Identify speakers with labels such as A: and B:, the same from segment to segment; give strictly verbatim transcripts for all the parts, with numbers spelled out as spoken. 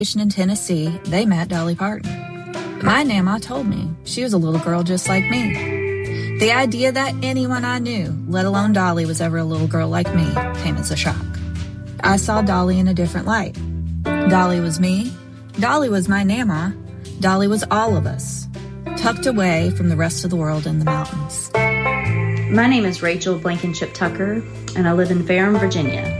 A: in Tennessee, they met Dolly Parton. My Nana told me she was a little girl just like me. The idea that anyone I knew, let alone Dolly, was ever a little girl like me came as a shock. I saw Dolly in a different light. Dolly was me. Dolly was my Nana. Dolly was all of us, tucked away from the rest of the world in the mountains.
B: My name is Rachel Blankenship Tucker, and I live in Ferrum, Virginia.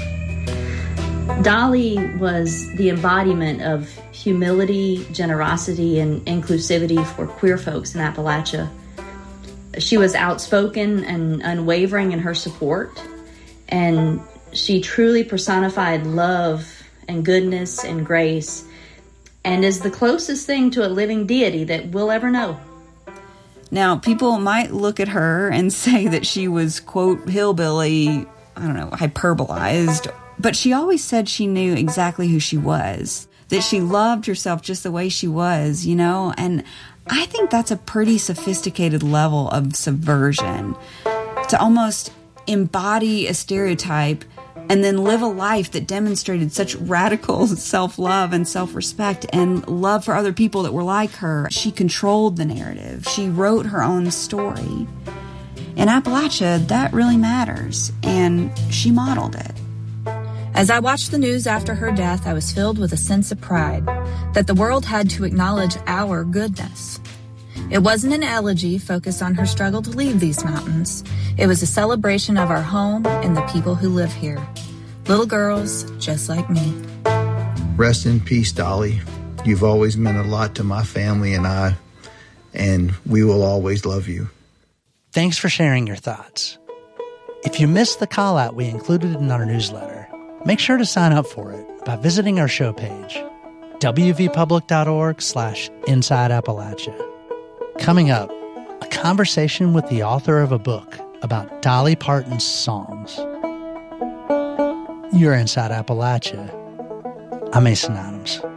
B: Dolly was the embodiment of humility, generosity, and inclusivity for queer folks in Appalachia. She was outspoken and unwavering in her support, and she truly personified love and goodness and grace, and is the closest thing to a living deity that we'll ever know.
C: Now, people might look at her and say that she was, quote, hillbilly, I don't know, hyperbolized, but she always said she knew exactly who she was, that she loved herself just the way she was, you know, and I think that's a pretty sophisticated level of subversion, to almost embody a stereotype and then live a life that demonstrated such radical self-love and self-respect and love for other people that were like her. She controlled the narrative. She wrote her own story. In Appalachia, that really matters, and she modeled it.
A: As I watched the news after her death, I was filled with a sense of pride that the world had to acknowledge our goodness. It wasn't an elegy focused on her struggle to leave these mountains. It was a celebration of our home and the people who live here. Little girls just like me.
D: Rest in peace, Dolly. You've always meant a lot to my family and I, and we will always love you.
E: Thanks for sharing your thoughts. If you missed the call-out we included in our newsletter, make sure to sign up for it by visiting our show page, wvpublic.org slash Inside Appalachia. Coming up, a conversation with the author of a book about Dolly Parton's songs. You're Inside Appalachia. I'm Mason Adams.